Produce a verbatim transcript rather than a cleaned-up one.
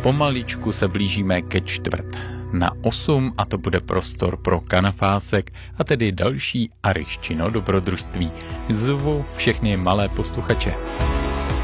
Pomaličku se blížíme ke čtvrt na osm a to bude prostor pro kanafásek a tedy další Aryščino dobrodružství. Zvu všechny malé posluchače.